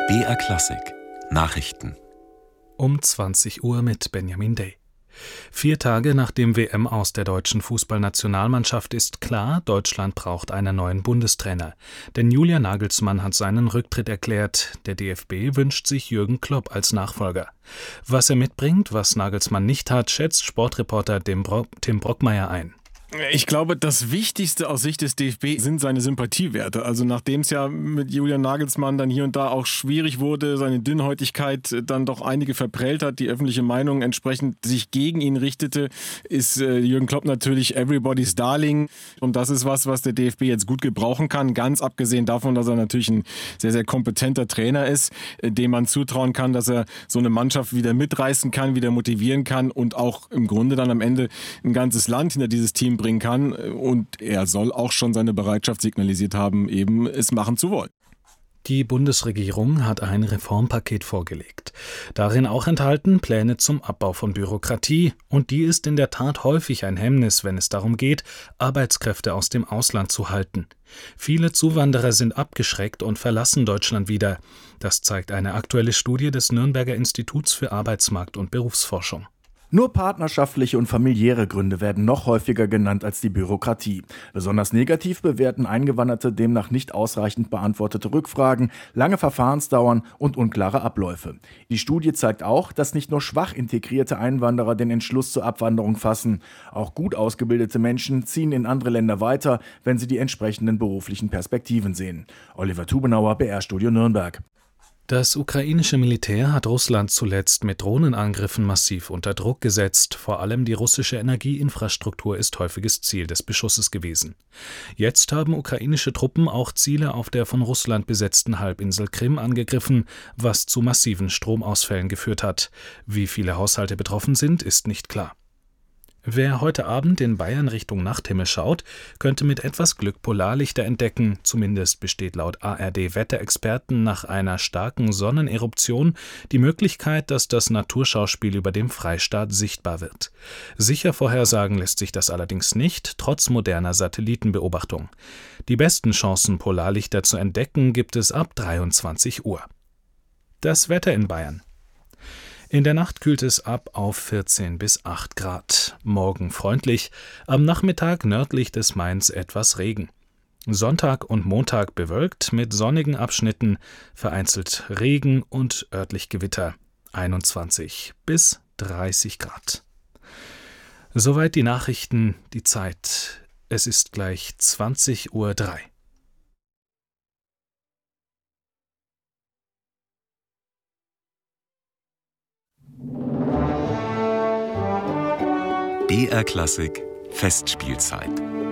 BR Klassik Nachrichten um 20 Uhr mit Benjamin Day. 4 Tage nach dem WM-Aus der deutschen Fußballnationalmannschaft ist klar, Deutschland braucht einen neuen Bundestrainer. Denn Julian Nagelsmann hat seinen Rücktritt erklärt. Der DFB wünscht sich Jürgen Klopp als Nachfolger. Was er mitbringt, was Nagelsmann nicht hat, schätzt Sportreporter Tim Brockmeier ein. Ich glaube, das Wichtigste aus Sicht des DFB sind seine Sympathiewerte. Also nachdem es ja mit Julian Nagelsmann dann hier und da auch schwierig wurde, seine Dünnhäutigkeit dann doch einige verprellt hat, die öffentliche Meinung entsprechend sich gegen ihn richtete, ist Jürgen Klopp natürlich everybody's darling. Und das ist was der DFB jetzt gut gebrauchen kann. Ganz abgesehen davon, dass er natürlich ein sehr, sehr kompetenter Trainer ist, dem man zutrauen kann, dass er so eine Mannschaft wieder mitreißen kann, wieder motivieren kann und auch im Grunde dann am Ende ein ganzes Land hinter dieses Team bringen kann, und er soll auch schon seine Bereitschaft signalisiert haben, eben es machen zu wollen. Die Bundesregierung hat ein Reformpaket vorgelegt. Darin auch enthalten Pläne zum Abbau von Bürokratie, und die ist in der Tat häufig ein Hemmnis, wenn es darum geht, Arbeitskräfte aus dem Ausland zu halten. Viele Zuwanderer sind abgeschreckt und verlassen Deutschland wieder. Das zeigt eine aktuelle Studie des Nürnberger Instituts für Arbeitsmarkt- und Berufsforschung. Nur partnerschaftliche und familiäre Gründe werden noch häufiger genannt als die Bürokratie. Besonders negativ bewerten Eingewanderte demnach nicht ausreichend beantwortete Rückfragen, lange Verfahrensdauern und unklare Abläufe. Die Studie zeigt auch, dass nicht nur schwach integrierte Einwanderer den Entschluss zur Abwanderung fassen. Auch gut ausgebildete Menschen ziehen in andere Länder weiter, wenn sie die entsprechenden beruflichen Perspektiven sehen. Oliver Tubenauer, BR-Studio Nürnberg. Das ukrainische Militär hat Russland zuletzt mit Drohnenangriffen massiv unter Druck gesetzt. Vor allem die russische Energieinfrastruktur ist häufiges Ziel des Beschusses gewesen. Jetzt haben ukrainische Truppen auch Ziele auf der von Russland besetzten Halbinsel Krim angegriffen, was zu massiven Stromausfällen geführt hat. Wie viele Haushalte betroffen sind, ist nicht klar. Wer heute Abend in Bayern Richtung Nachthimmel schaut, könnte mit etwas Glück Polarlichter entdecken. Zumindest besteht laut ARD-Wetterexperten nach einer starken Sonneneruption die Möglichkeit, dass das Naturschauspiel über dem Freistaat sichtbar wird. Sicher vorhersagen lässt sich das allerdings nicht, trotz moderner Satellitenbeobachtung. Die besten Chancen, Polarlichter zu entdecken, gibt es ab 23 Uhr. Das Wetter in Bayern. In der Nacht kühlt es ab auf 14 bis 8 Grad. Morgen freundlich, am Nachmittag nördlich des Mains etwas Regen. Sonntag und Montag bewölkt mit sonnigen Abschnitten, vereinzelt Regen und örtlich Gewitter. 21 bis 30 Grad. Soweit die Nachrichten, die Zeit. Es ist gleich 20:03 Uhr. BR Klassik Festspielzeit.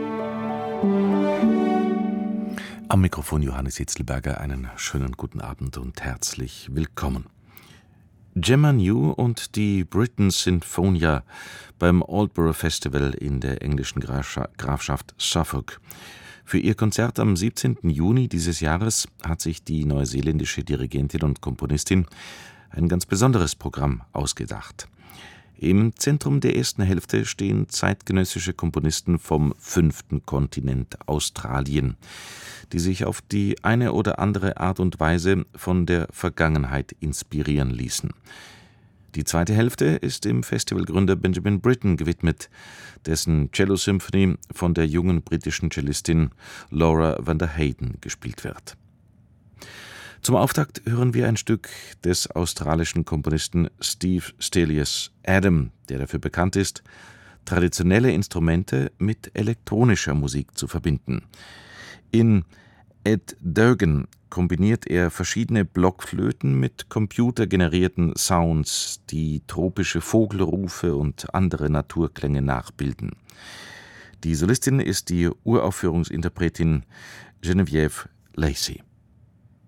Am Mikrofon Johannes Hitzelberger, einen schönen guten Abend und herzlich willkommen. Gemma New und die Britten Sinfonia beim Aldborough Festival in der englischen Grafschaft Suffolk. Für ihr Konzert am 17. Juni dieses Jahres hat sich die neuseeländische Dirigentin und Komponistin ein ganz besonderes Programm ausgedacht. Im Zentrum der ersten Hälfte stehen zeitgenössische Komponisten vom 5. Kontinent Australien, die sich auf die eine oder andere Art und Weise von der Vergangenheit inspirieren ließen. Die zweite Hälfte ist dem Festivalgründer Benjamin Britten gewidmet, dessen Cello-Symphonie von der jungen britischen Cellistin Laura van der Heyden gespielt wird. Zum Auftakt hören wir ein Stück des australischen Komponisten Steve Stelios Adam, der dafür bekannt ist, traditionelle Instrumente mit elektronischer Musik zu verbinden. In Ed Durgan kombiniert er verschiedene Blockflöten mit computergenerierten Sounds, die tropische Vogelrufe und andere Naturklänge nachbilden. Die Solistin ist die Uraufführungsinterpretin Geneviève Lacey.